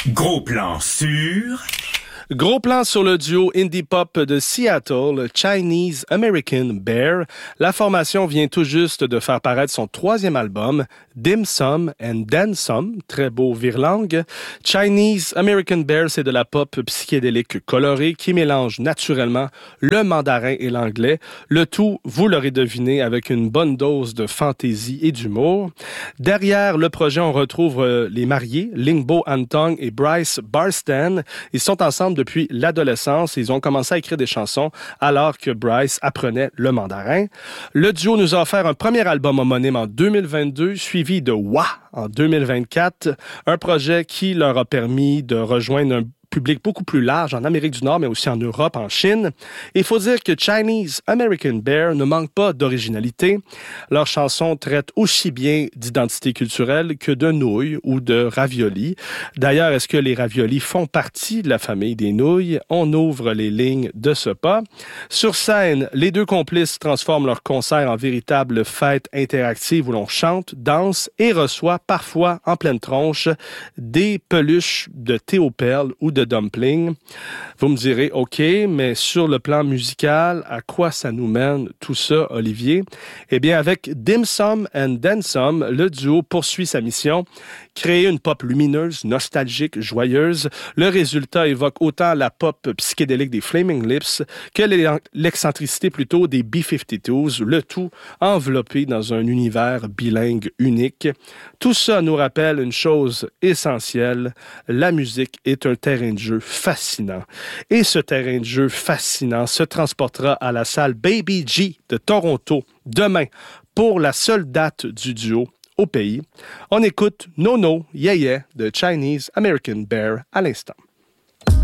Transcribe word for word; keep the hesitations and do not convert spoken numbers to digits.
Gros plan sur... Gros plan sur le duo indie pop de Seattle, Chinese American Bear. La formation vient tout juste de faire paraître son troisième album, Dim Sum and Then Some, très beau virlangue. Chinese American Bear, c'est de la pop psychédélique colorée qui mélange naturellement le mandarin et l'anglais. Le tout, vous l'aurez deviné, avec une bonne dose de fantaisie et d'humour. Derrière le projet, on retrouve les mariés, Lingbo Antong et Bryce Barstan. Ils sont ensemble depuis l'adolescence. Ils ont commencé à écrire des chansons alors que Bryce apprenait le mandarin. Le duo nous a offert un premier album homonyme en deux mille vingt-deux, suivi de Wah en deux mille vingt-quatre, un projet qui leur a permis de rejoindre un public beaucoup plus large en Amérique du Nord, mais aussi en Europe, en Chine. Il faut dire que Chinese American Bear ne manque pas d'originalité. Leurs chansons traitent aussi bien d'identité culturelle que de nouilles ou de raviolis. D'ailleurs, est-ce que les raviolis font partie de la famille des nouilles? On ouvre les lignes de ce pas. Sur scène, les deux complices transforment leur concert en véritable fête interactive où l'on chante, danse et reçoit parfois en pleine tronche des peluches de thé aux perles ou de dumpling. Vous me direz, OK, mais sur le plan musical, à quoi ça nous mène tout ça, Olivier? Eh bien, avec Dim Sum and Then Some, le duo poursuit sa mission, créer une pop lumineuse, nostalgique, joyeuse. Le résultat évoque autant la pop psychédélique des Flaming Lips que l'excentricité plutôt des B cinquante-deux, le tout enveloppé dans un univers bilingue unique. Tout ça nous rappelle une chose essentielle, la musique est un terrain de jeu fascinant. Et ce terrain de jeu fascinant se transportera à la salle Baby G de Toronto demain pour la seule date du duo au pays. On écoute No No Yeah Yeah de Chinese American Bear à l'instant.